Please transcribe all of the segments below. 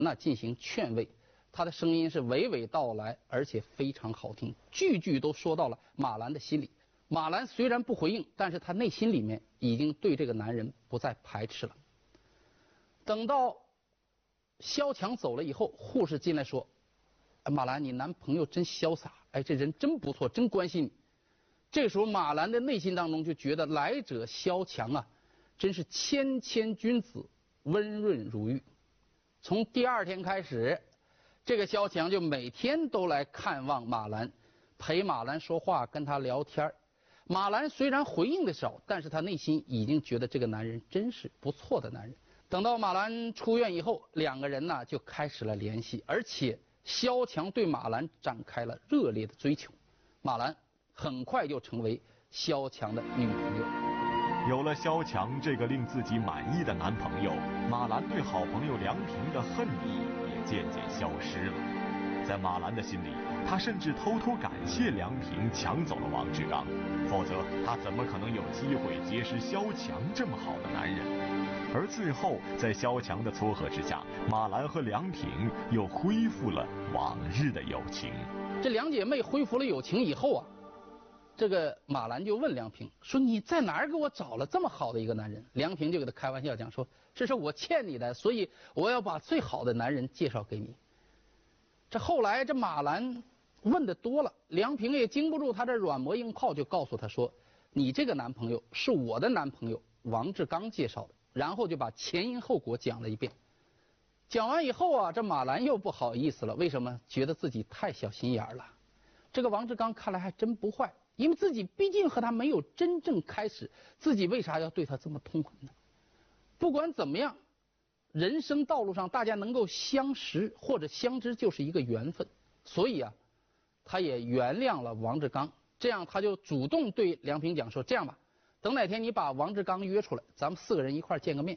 那进行劝慰。他的声音是娓娓道来，而且非常好听，句句都说到了马兰的心里。马兰虽然不回应，但是他内心里面已经对这个男人不再排斥了。等到萧强走了以后，护士进来说：“马兰，你男朋友真潇洒，哎，这人真不错，真关心你。”这个时候，马兰的内心当中就觉得来者萧强啊，真是谦谦君子，温润如玉。从第二天开始，这个萧强就每天都来看望马兰，陪马兰说话，跟他聊天。马兰虽然回应的少，但是他内心已经觉得这个男人真是不错的男人。等到马兰出院以后，两个人呢就开始了联系，而且萧强对马兰展开了热烈的追求。马兰很快就成为萧强的女朋友。 有了萧强这个令自己满意的男朋友，马兰对好朋友梁平的恨意也渐渐消失了。在马兰的心里，他甚至偷偷感谢梁平抢走了王志刚，否则他怎么可能有机会结识萧强这么好的男人？而最后，在萧强的撮合之下，马兰和梁平又恢复了往日的友情。 这两姐妹恢复了友情以后啊，这个马兰就问梁平说：“你在哪儿给我找了这么好的一个男人？”梁平就给他开玩笑讲说：“这是我欠你的，所以我要把最好的男人介绍给你。”这后来这马兰问的多了，梁平也经不住他这软磨硬泡，就告诉他说：“你这个男朋友是我的男朋友王志刚介绍的。”然后就把前因后果讲了一遍。讲完以后啊，这马兰又不好意思了，为什么？觉得自己太小心眼了。这个王志刚看来还真不坏，因为自己毕竟和他没有真正开始，自己为啥要对他这么痛恨呢？不管怎么样，人生道路上大家能够相识或者相知就是一个缘分，所以啊，他也原谅了王志刚。这样他就主动对梁平讲说：“这样吧，等哪天你把王志刚约出来，咱们4个人一块见个面。”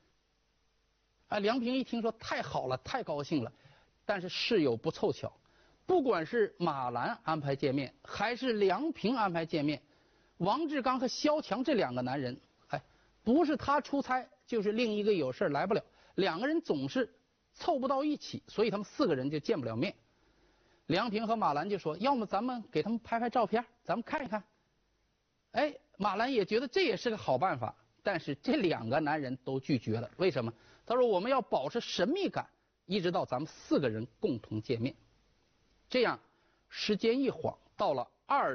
梁平一听说太好了，太高兴了。但是事有不凑巧，不管是马兰安排见面，还是梁平安排见面，王志刚和萧强这两个男人，不是他出差，就是另一个有事来不了，两个人总是凑不到一起，所以他们4个人就见不了面。梁平和马兰就说：“要么咱们给他们拍拍照片，咱们看一看。”马兰也觉得这也是个好办法，但是这两个男人都拒绝了。为什么？他说：“我们要保持神秘感，一直到咱们4个人共同见面。”这样时间一晃，到了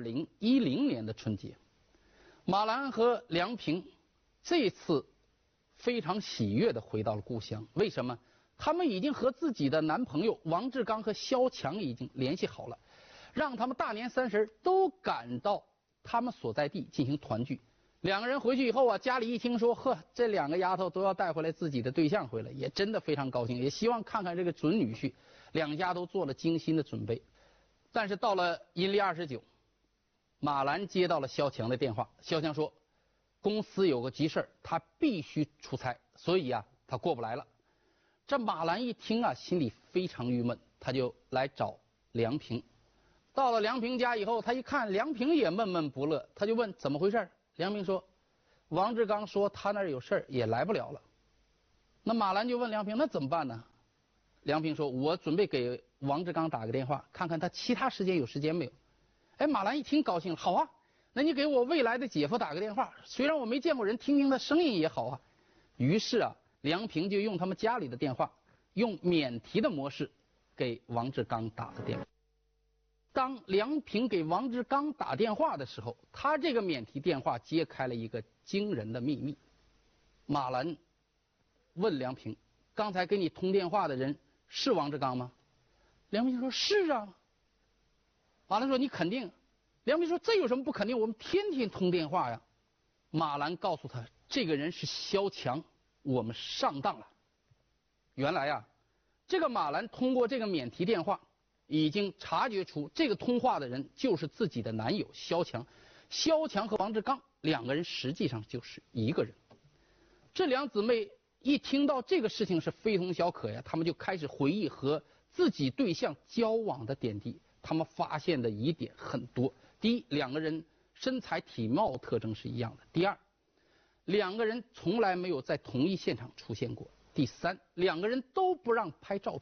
2010年的春节，马兰和梁平这次非常喜悦地回到了故乡。为什么？他们已经和自己的男朋友王志刚和萧强已经联系好了，让他们大年30都赶到他们所在地进行团聚。两个人回去以后啊，家里一听说，这两个丫头都要带回来自己的对象回来，也真的非常高兴，也希望看看这个准女婿。两家都做了精心的准备。但是到了阴历29，马兰接到了萧强的电话，萧强说公司有个急事，他必须出差，所以啊他过不来了。这马兰一听啊，心里非常郁闷，他就来找梁平。到了梁平家以后，他一看梁平也闷闷不乐，他就问怎么回事。梁平说王志刚说他那儿有事也来不了了。那马兰就问梁平那怎么办呢？梁平说我准备给王志刚打个电话，看看他其他时间有时间没有。马兰一听高兴了，好啊，那你给我未来的姐夫打个电话，虽然我没见过人，听听他声音也好啊。于是啊，梁平就用他们家里的电话，用免提的模式给王志刚打了电话。当梁平给王志刚打电话的时候，他这个免提电话揭开了一个惊人的秘密。马兰问梁平，刚才给你通电话的人是王志刚吗？梁平说是啊。马兰说你肯定？梁平说这有什么不肯定，我们天天通电话呀。马兰告诉他这个人是萧强，我们上当了。原来啊，这个马兰通过这个免提电话已经察觉出这个通话的人就是自己的男友萧强。萧强和王志刚两个人实际上就是一个人。这两姊妹一听到这个事情是非同小可呀，他们就开始回忆和自己对象交往的点滴。他们发现的疑点很多。第一，两个人身材体貌特征是一样的。第二，两个人从来没有在同一现场出现过。 第三，两个人都不让拍照